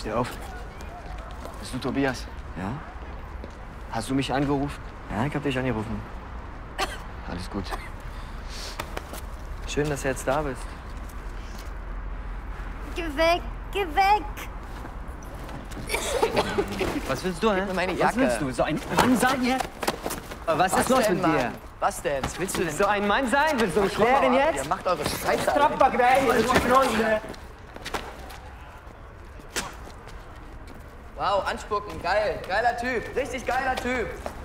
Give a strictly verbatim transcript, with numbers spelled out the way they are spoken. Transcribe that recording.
Steh auf. Bist du Tobias? Ja? Hast du mich angerufen? Ja, ich hab dich angerufen. Alles gut. Schön, dass du jetzt da bist. Geh weg, geh weg! Was willst du, hä? Gib mir meine Was Jacke. willst du? So ein Mann sein hier? Was, ist los denn, mit dir? Mann? Was denn? Was willst du denn? So ein Mann sein? Willst du mich Komm mal klären ab, jetzt? Ihr macht eure Scheiße. Wow, anspucken, geil. Geiler Typ. Richtig geiler Typ.